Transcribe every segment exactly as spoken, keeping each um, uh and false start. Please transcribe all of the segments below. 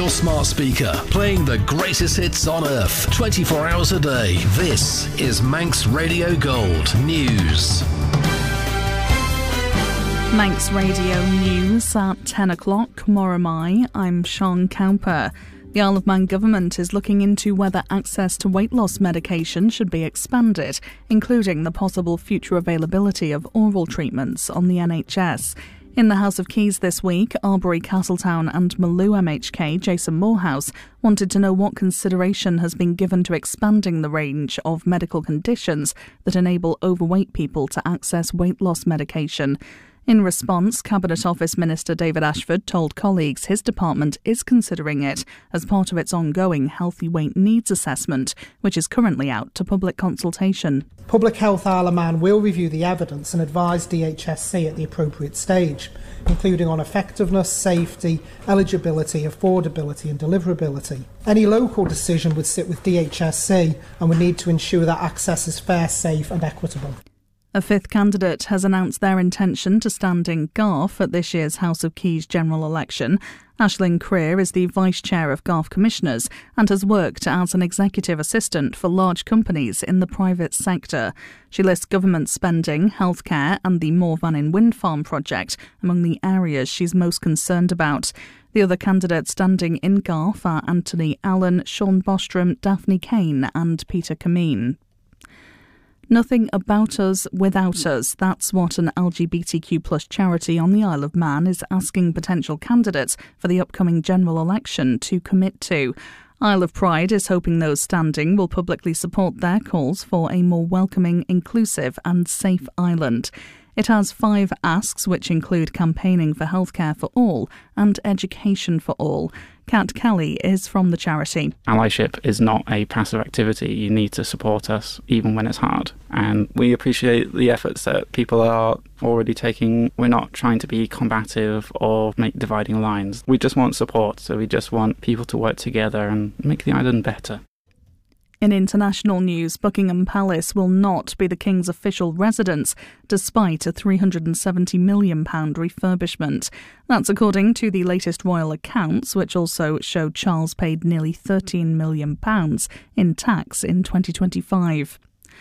your smart speaker, playing the greatest hits on earth, twenty-four hours a day. This is Manx Radio Gold News. Manx Radio News at ten o'clock. Moromai, I'm Sean Cowper. The Isle of Man government is looking into whether access to weight loss medication should be expanded, including the possible future availability of oral treatments on the N H S. In the House of Keys this week, Arbury, Castletown and Maloo M H K Jason Morehouse wanted to know what consideration has been given to expanding the range of medical conditions that enable overweight people to access weight loss medication. In response, Cabinet Office Minister David Ashford told colleagues his department is considering it as part of its ongoing Healthy Weight Needs Assessment, which is currently out to public consultation. Public Health Isle of Man will review the evidence and advise D H S C at the appropriate stage, including on effectiveness, safety, eligibility, affordability and deliverability. Any local decision would sit with D H S C and would need to ensure that access is fair, safe and equitable. A fifth candidate has announced their intention to stand in Garth at this year's House of Keys general election. Aisling Creer is the Vice Chair of Garth Commissioners and has worked as an executive assistant for large companies in the private sector. She lists government spending, healthcare and the Morvannin Wind Farm project among the areas she's most concerned about. The other candidates standing in Garth are Anthony Allen, Sean Bostrom, Daphne Kane and Peter Cameen. Nothing about us without us. That's what an L G B T Q plus charity on the Isle of Man is asking potential candidates for the upcoming general election to commit to. Isle of Pride is hoping those standing will publicly support their calls for a more welcoming, inclusive and safe island. It has five asks, which include campaigning for healthcare for all and education for all. Kat Kelly is from the charity. Allyship is not a passive activity. You need to support us even when it's hard. And we appreciate the efforts that people are already taking. We're not trying to be combative or make dividing lines. We just want support. So we just want people to work together and make the island better. In international news, Buckingham Palace will not be the King's official residence, despite a three hundred seventy million pounds refurbishment. That's according to the latest royal accounts, which also show Charles paid nearly thirteen million pounds in tax in twenty twenty-five.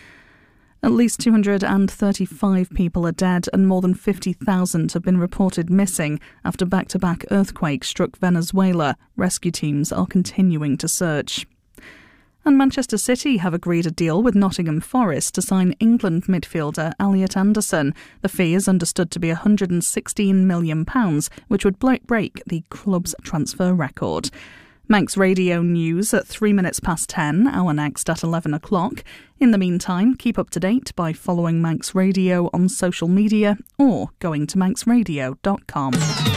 At least two hundred thirty-five people are dead and more than fifty thousand have been reported missing after back-to-back earthquakes struck Venezuela. Rescue teams are continuing to search. And Manchester City have agreed a deal with Nottingham Forest to sign England midfielder Elliot Anderson. The fee is understood to be one hundred sixteen million pounds, which would break the club's transfer record. Manx Radio News at three minutes past ten, our next at eleven o'clock. In the meantime, keep up to date by following Manx Radio on social media or going to manx radio dot com.